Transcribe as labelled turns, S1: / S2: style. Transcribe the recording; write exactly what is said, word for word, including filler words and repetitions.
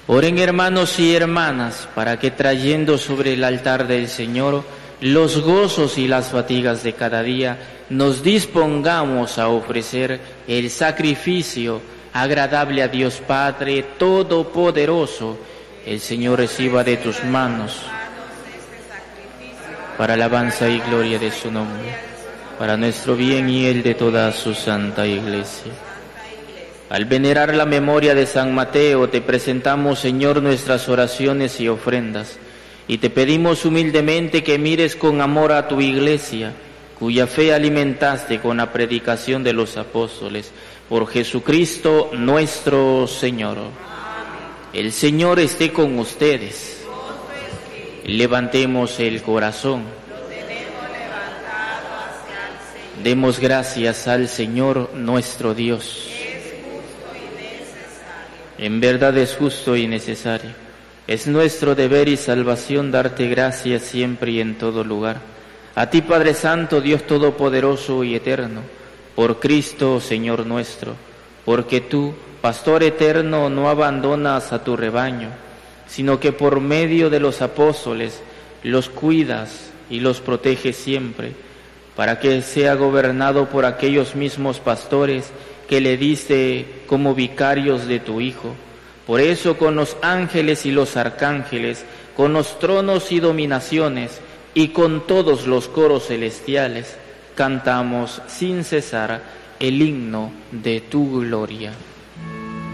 S1: Oren, hermanos y hermanas, para que trayendo sobre el altar del Señor los gozos y las fatigas de cada día, nos dispongamos a ofrecer el sacrificio agradable a Dios Padre Todopoderoso. El Señor reciba de tus manos, para alabanza y gloria de su nombre, para nuestro bien y el de toda su santa Iglesia. Al venerar la memoria de San Mateo, te presentamos, Señor, nuestras oraciones y ofrendas, y te pedimos humildemente que mires con amor a tu Iglesia, cuya fe alimentaste con la predicación de los apóstoles, por Jesucristo nuestro Señor. El Señor esté con ustedes. Levantemos el corazón. Demos gracias al Señor nuestro Dios. En verdad es justo y necesario. Es nuestro deber y salvación darte gracias siempre y en todo lugar. A ti, Padre Santo, Dios Todopoderoso y Eterno, por Cristo, Señor nuestro, porque tú, Pastor eterno, no abandonas a tu rebaño, sino que por medio de los apóstoles los cuidas y los proteges siempre, para que sea gobernado por aquellos mismos pastores que le diste como vicarios de tu Hijo. Por eso, con los ángeles y los arcángeles, con los tronos y dominaciones, y con todos los coros celestiales, cantamos sin cesar el himno de tu gloria.